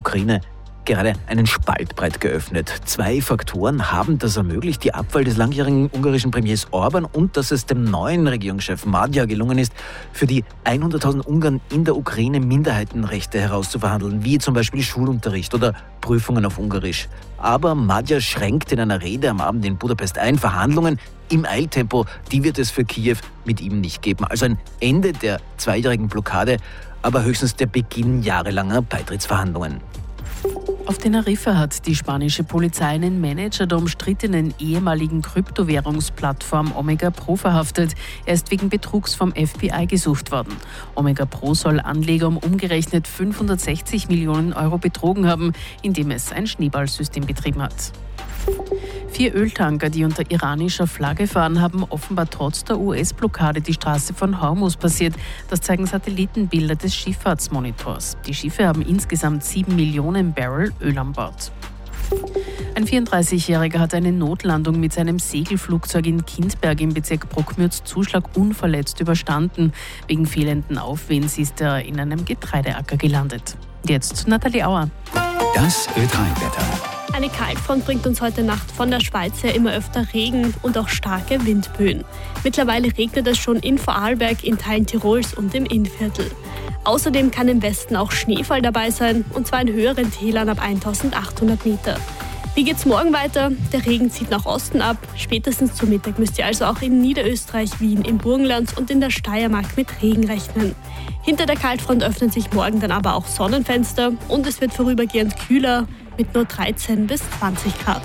Ukraine gerade einen Spalt breit geöffnet. 2 Faktoren haben das ermöglicht: die Abwahl des langjährigen ungarischen Premiers Orbán und dass es dem neuen Regierungschef Magyar gelungen ist, für die 100.000 Ungarn in der Ukraine Minderheitenrechte herauszuverhandeln, wie zum Beispiel Schulunterricht oder Prüfungen auf Ungarisch. Aber Magyar schränkt in einer Rede am Abend in Budapest ein: Verhandlungen im Eiltempo, die wird es für Kiew mit ihm nicht geben. Also ein Ende der 2-jährigen Blockade, aber höchstens der Beginn jahrelanger Beitrittsverhandlungen. Auf Teneriffa hat die spanische Polizei einen Manager der umstrittenen ehemaligen Kryptowährungsplattform Omega Pro verhaftet. Er ist wegen Betrugs vom FBI gesucht worden. Omega Pro soll Anleger um umgerechnet 560 Millionen Euro betrogen haben, indem es ein Schneeballsystem betrieben hat. 4 Öltanker, die unter iranischer Flagge fahren, haben offenbar trotz der US-Blockade die Straße von Hormuz passiert. Das zeigen Satellitenbilder des Schifffahrtsmonitors. Die Schiffe haben insgesamt 7 Millionen Barrel Öl an Bord. Ein 34-Jähriger hat eine Notlandung mit seinem Segelflugzeug in Kindberg im Bezirk Brockmürz-Zuschlag unverletzt überstanden. Wegen fehlenden Aufwehens ist er in einem Getreideacker gelandet. Jetzt Nathalie Auer. Das Ö3-Wetter. Eine Kaltfront bringt uns heute Nacht von der Schweiz her immer öfter Regen und auch starke Windböen. Mittlerweile regnet es schon in Vorarlberg, in Teilen Tirols und im Innviertel. Außerdem kann im Westen auch Schneefall dabei sein, und zwar in höheren Tälern ab 1800 Meter. Wie geht's morgen weiter? Der Regen zieht nach Osten ab. Spätestens zum Mittag müsst ihr also auch in Niederösterreich, Wien, im Burgenland und in der Steiermark mit Regen rechnen. Hinter der Kaltfront öffnen sich morgen dann aber auch Sonnenfenster und es wird vorübergehend kühler mit nur 13 bis 20 Grad.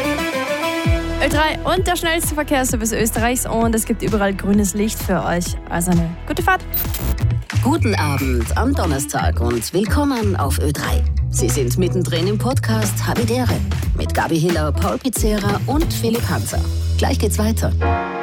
Ö3 und der schnellste Verkehrsservice Österreichs, und es gibt überall grünes Licht für euch. Also eine gute Fahrt. Guten Abend am Donnerstag und willkommen auf Ö3. Sie sind mittendrin im Podcast Habitäre mit Gabi Hiller, Paul Pizzera und Philipp Hanser. Gleich geht's weiter.